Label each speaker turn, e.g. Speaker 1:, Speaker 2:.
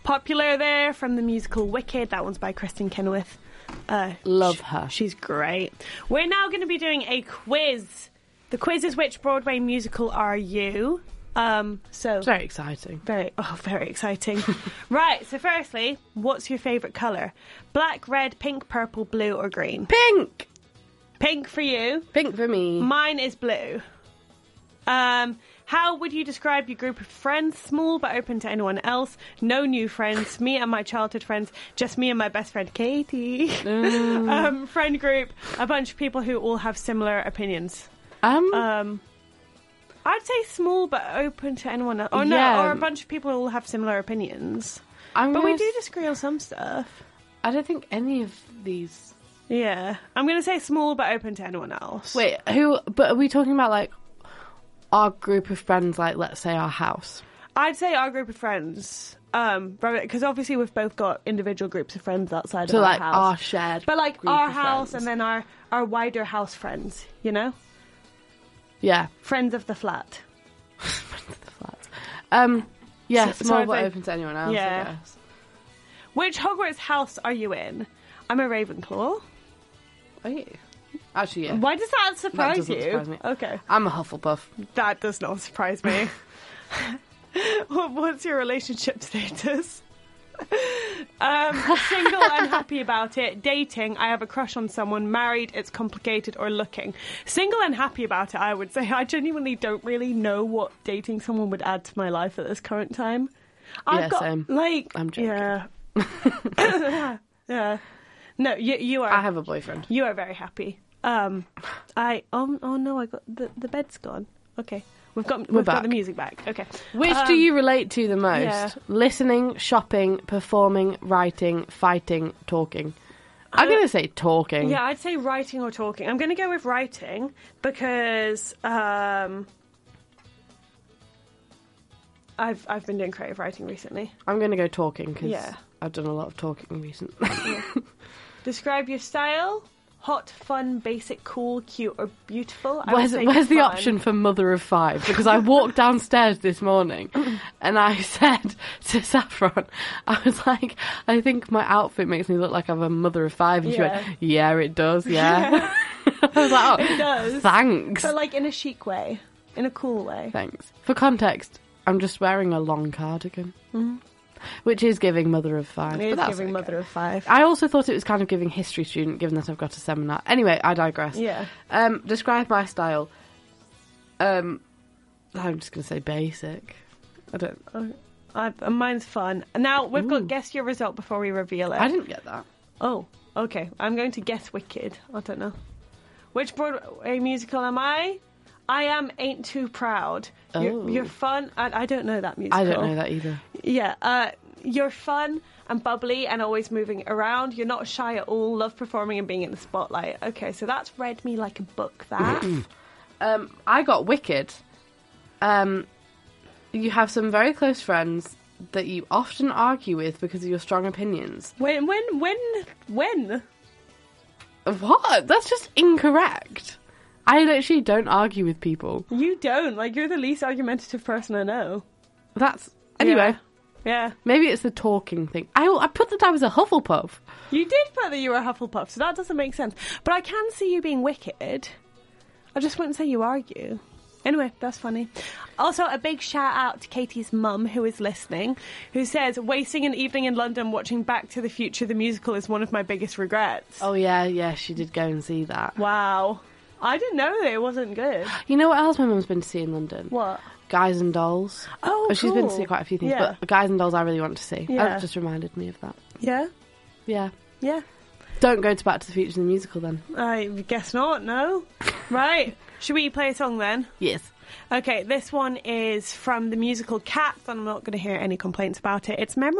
Speaker 1: Popular there from the musical Wicked. That one's by Kristen Chenoweth.
Speaker 2: Love her.
Speaker 1: She's great. We're now going to be doing a quiz. The quiz is, which Broadway musical are you? So
Speaker 2: Very exciting.
Speaker 1: very exciting. Right, so firstly, what's your favourite colour? Black, red, pink, purple, blue or green?
Speaker 2: Pink!
Speaker 1: Pink for you.
Speaker 2: Pink for me.
Speaker 1: Mine is blue. How would you describe your group of friends? Small but open to anyone else. No new friends. Me and my childhood friends. Just me and my best friend Katie. Friend group. A bunch of people who all have similar opinions. I'd say small but open to anyone else. Or or a bunch of people who all have similar opinions. But we do disagree on some stuff.
Speaker 2: I don't think any of these...
Speaker 1: Yeah. I'm going to say small but open to anyone else.
Speaker 2: Wait, who... But are we talking about, like, our group of friends, like, let's say our house?
Speaker 1: I'd say our group of friends. Because obviously we've both got individual groups of friends outside of our
Speaker 2: like,
Speaker 1: house.
Speaker 2: our shared
Speaker 1: But, like,
Speaker 2: group
Speaker 1: our
Speaker 2: of
Speaker 1: house
Speaker 2: friends.
Speaker 1: and then our wider house friends, you know?
Speaker 2: Yeah.
Speaker 1: Friends of the flat.
Speaker 2: The flats. Yeah,
Speaker 1: So
Speaker 2: small
Speaker 1: I'd
Speaker 2: but
Speaker 1: say-
Speaker 2: open to anyone else,
Speaker 1: Yeah.
Speaker 2: I guess.
Speaker 1: Which Hogwarts house are you in? I'm a Ravenclaw.
Speaker 2: Are you? Actually, yeah.
Speaker 1: Why does that surprise
Speaker 2: doesn't
Speaker 1: you?
Speaker 2: surprise me.
Speaker 1: Okay.
Speaker 2: I'm a Hufflepuff.
Speaker 1: That does not surprise me. What's your relationship status? Single and happy about it. Dating, I have a crush on someone. Married, it's complicated. Or looking. Single and happy about it, I would say. I genuinely don't really know what dating someone would add to my life at this current time.
Speaker 2: Same.
Speaker 1: Like,
Speaker 2: I'm joking.
Speaker 1: Yeah. Yeah. No, you are.
Speaker 2: I have a boyfriend.
Speaker 1: You are very happy. Oh no, I got the bed's gone. Okay. We've got
Speaker 2: back.
Speaker 1: the music back. Okay.
Speaker 2: Which do you relate to the most?
Speaker 1: yeah.
Speaker 2: Listening, shopping, performing, writing, fighting, talking. I'm going to say talking.
Speaker 1: Yeah, I'd say writing or talking. I'm going to go with writing because I've been doing creative writing recently.
Speaker 2: I'm going to go talking because
Speaker 1: Yeah.
Speaker 2: I've done a lot of talking recently.
Speaker 1: Describe your style. Hot, fun, basic, cool, cute, or beautiful. I would
Speaker 2: Where's
Speaker 1: say
Speaker 2: the
Speaker 1: fun.
Speaker 2: option for mother of five? Because I walked downstairs this morning and I said to Saffron, I was like, I think my outfit makes me look like I'm a mother of five. And she
Speaker 1: Yeah.
Speaker 2: went, yeah, it does, yeah. I was like, oh,
Speaker 1: It does.
Speaker 2: thanks.
Speaker 1: But like in a chic way. In a cool way.
Speaker 2: Thanks. For context, I'm just wearing a long cardigan, which is giving mother of five.
Speaker 1: It
Speaker 2: but
Speaker 1: is
Speaker 2: that's
Speaker 1: giving
Speaker 2: okay.
Speaker 1: mother of five.
Speaker 2: I also thought it was kind of giving history student, given that I've got a seminar. Anyway, I digress.
Speaker 1: Yeah.
Speaker 2: Describe my style. I'm just going to say basic. I don't...
Speaker 1: Mine's fun. Now, we've got guess your result before we reveal it.
Speaker 2: I didn't get that.
Speaker 1: Oh, okay. I'm going to guess Wicked. I don't know. Which Broadway musical am I? I am Ain't Too Proud.
Speaker 2: Oh.
Speaker 1: You're fun. I don't know that musical.
Speaker 2: I don't know that either.
Speaker 1: Yeah. You're fun and bubbly and always moving around. You're not shy at all. Love performing and being in the spotlight. Okay, so that's read me like a book, that.
Speaker 2: I got Wicked. You have some very close friends that you often argue with because of your strong opinions.
Speaker 1: When?
Speaker 2: What? That's just incorrect. I literally don't argue with people.
Speaker 1: You don't. Like, you're the least argumentative person I know.
Speaker 2: That's... Anyway,
Speaker 1: Yeah.
Speaker 2: maybe it's the talking thing. I put that I was a Hufflepuff.
Speaker 1: You did put that you were a Hufflepuff, so that doesn't make sense. But I can see you being Wicked. I just wouldn't say you argue. Anyway, that's funny. Also, a big shout out to Katie's mum, who is listening, who says, wasting an evening in London watching Back to the Future, the musical, is one of my biggest regrets.
Speaker 2: Oh, yeah, she did go and see that.
Speaker 1: Wow. I didn't know that it wasn't good.
Speaker 2: You know what else my mum's been to see in London?
Speaker 1: What?
Speaker 2: Guys and Dolls.
Speaker 1: Oh,
Speaker 2: She's been to
Speaker 1: cool.
Speaker 2: see quite a few things,
Speaker 1: Yeah.
Speaker 2: but Guys and Dolls I really want to see.
Speaker 1: Yeah.
Speaker 2: That just reminded me of that.
Speaker 1: Yeah?
Speaker 2: Yeah.
Speaker 1: Yeah.
Speaker 2: Don't go to Back to the Future the musical then.
Speaker 1: I guess not, no. Right. Should we play a song then?
Speaker 2: Yes.
Speaker 1: Okay, this one is from the musical Cats, and I'm not going to hear any complaints about it. It's memorable.